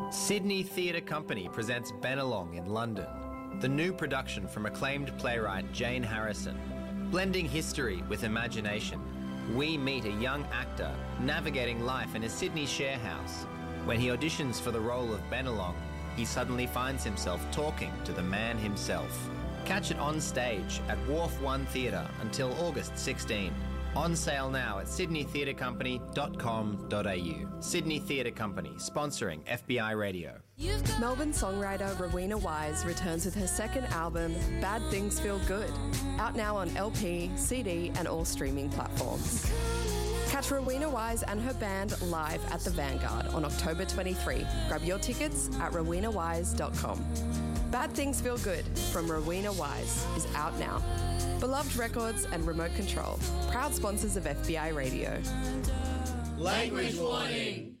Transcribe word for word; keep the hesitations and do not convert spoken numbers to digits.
Sydney Theatre Company presents Bennelong in London, the new production from acclaimed playwright Jane Harrison. Blending history with imagination, we meet a young actor navigating life in a Sydney share house. When he auditions for the role of Bennelong, he suddenly finds himself talking to the man himself. Catch it on stage at Wharf One Theatre until August sixteenth. On sale now at sydney theatre company dot com dot a u. Sydney Theatre Company, sponsoring F B I Radio. Melbourne songwriter Rowena Wise returns with her second album, Bad Things Feel Good, out now on L P, C D and all streaming platforms. Catch Rowena Wise and her band live at the Vanguard on October twenty-third. Grab your tickets at rowena wise dot com. Bad Things Feel Good from Rowena Wise is out now. Beloved Records and Remote Control, proud sponsors of F B I Radio. Language warning!